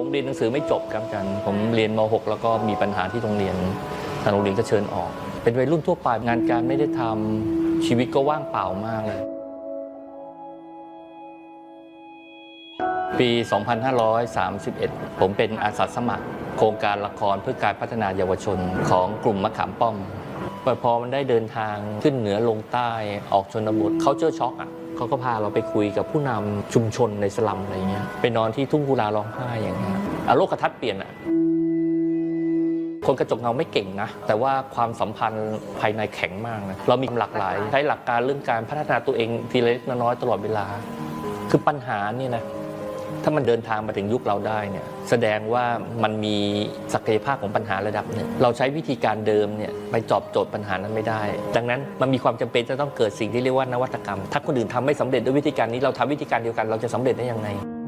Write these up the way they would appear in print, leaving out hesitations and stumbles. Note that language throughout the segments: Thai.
ผมเรียนหนังสือไม่จบครับอาจารย์ผมเรียนม .6 แล้วก็มีปัญหาที่โรงเรียนทางโรงเรียนก็เชิญออกเป็นวัยรุ่นทั่วไปงานการไม่ได้ทำชีวิตก็ว่างเปล่ามากเลยปี 2531 ผมเป็นอาสาสมัครโครงการละครเพื่อการพัฒนาเยาวชนของกลุ่มมะขามป้อมพอมันได้เดินทางขึ้นเหนือลงใต้ออกชนบทเขาเจอช็อกเขาก็พาเราไปคุยกับผู้นำชุมชนในสลัมอะไรเงี้ยไปนอนที่ทุ่งกุลาร้องไห้อย่างเงี้ยโลกทัศน์เปลี่ยนคนกระจกเงาไม่เก่งนะแต่ว่าความสัมพันธ์ภายในแข็งมากนะเรามีหลากหลายใช้หลักการเรื่องการพัฒนาตัวเองทีละเล็กน้อยตลอดเวลาคือปัญหาเนี่ยนะถ้ามันเดินทางมาถึงยุคเราได้เนี่ยแสดงว่ามันมีศักยภาพของปัญหาระดับเนี่ยเราใช้วิธีการเดิมเนี่ยไปตอบโจทย์ปัญหานั้นไม่ได้ดังนั้นมันมีความจำเป็นจะต้องเกิดสิ่งที่เรียกว่านวัตกรรมถ้าคนอื่นทำไม่สำเร็จด้วยวิธีการนี้เราทำวิธีการเดียวกันเราจะสำเร็จได้ยังไง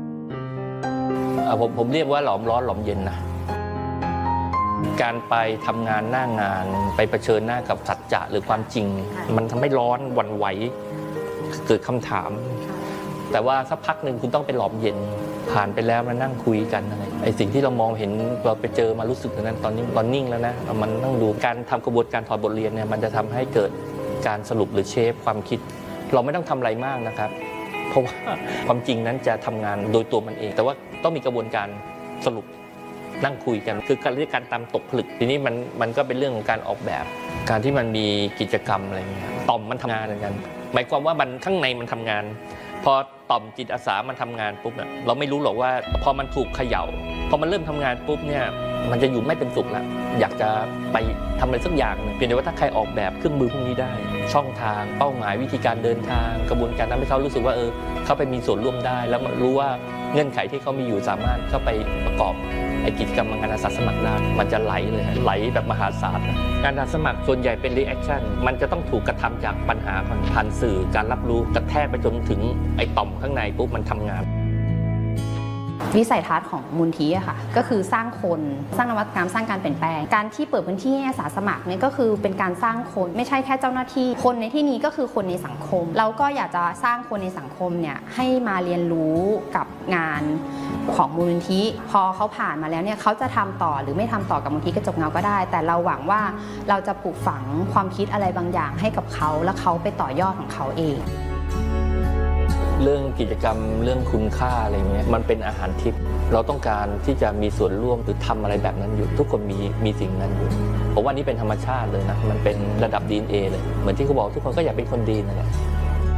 ผมเรียกว่าหลอมร้อนหลอมเย็นนะการไปทำงานหน้างานไปเผชิญหน้ากับสัจจะหรือความจริงมันทำให้ร้อนหวั่นไหวเกิดคำถามแต่ว่าสักพักหนึ่งคุณต้องเป็นหลอมเย็นผ่านไปแล้วมานั่งคุยกันอะไรไอ้สิ่งที่เรามองเห็นเราไปเจอมารู้สึกนั้นตอนนี้ตอนนิ่งแล้วนะมันนั่งดูการทำกระบวนการถอดบทเรียนเนี่ยมันจะทำให้เกิดการสรุปหรือเชฟความคิดเราไม่ต้องทำอะไรมากนะครับเพราะว่าความจริงนั้นจะทำงานโดยตัวมันเองแต่ว่าต้องมีกระบวนการสรุปนั่งคุยกันคือการเรียกการตามตกผลึกทีนี้มันก็เป็นเรื่องของการออกแบบการที่มันมีกิจกรรมอะไรเงี้ยต่อมมันทำงานเหมือนกันหมายความว่ามันข้างในมันทำงานพอต่อมจิตอาสามันทำงานปุ๊บเนี่ยเราไม่รู้หรอกว่าพอมันถูกเขย่าพอมันเริ่มทำงานปุ๊บเนี่ยมันจะอยู่ไม่เป็นสุขแล้วอยากจะไปทำอะไรสักอย่างนึงเพียงแต่ว่าถ้าใครออกแบบเครื่องมือพวกนี้ได้ช่องทางเป้าหมายวิธีการเดินทางกระบวนการทำให้เขารู้สึกว่าเขาไปมีส่วนร่วมได้แล้วมันรู้ว่าเงื่อนไขที่เขามีอยู่สามารถเข้าไปประกอบกิจกรรมงานอาสาสมัครได้มันจะไหลเลยไหลแบบมหาศาลการอาสาสมัครส่วนใหญ่เป็นรีแอคชั่นมันจะต้องถูกกระทำจากปัญหาผ่านสื่อการรับรู้กระแทกไปจนถึงไอ้ต่อมข้างในปุ๊บมันทำงานวิสัยทัศน์ของมูลที่ค่ะก็คือสร้างคนสร้างนวัตกรรมสร้างการเปลี่ยนแปลงการที่เปิดพื้นที่ให้อาสาสมัครเนี่ยก็คือเป็นการสร้างคนไม่ใช่แค่เจ้าหน้าที่คนในที่นี้ก็คือคนในสังคมเราก็อยากจะสร้างคนในสังคมเนี่ยให้มาเรียนรู้กับงานของมูลนิธิพอเขาผ่านมาแล้วเนี่ยเขาจะทำต่อหรือไม่ทำต่อกับมูลนิธิกระจกเงาก็ได้แต่เราหวังว่าเราจะปลูกฝังความคิดอะไรบางอย่างให้กับเขาแล้วเขาไปต่อยอดของเขาเองเรื่องกิจกรรมเรื่องคุณค่าอะไรเงี้ยมันเป็นอาหารทิพย์เราต้องการที่จะมีส่วนร่วมหรือทำอะไรแบบนั้นอยู่ทุกคนมีสิ่งนั้นอยู่ผมว่านี่เป็นธรรมชาติเลยนะมันเป็นระดับ DNA เลยเหมือนที่เขาบอกทุกคนก็อยากเป็นคนดีนั่นแหละ